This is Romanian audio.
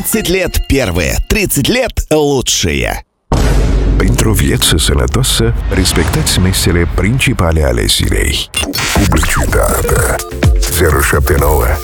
30 lет первые, 30 lет lучшие. Pentru o viață sănătoasă, respectați mesele principale ale zilei. Publicitate 079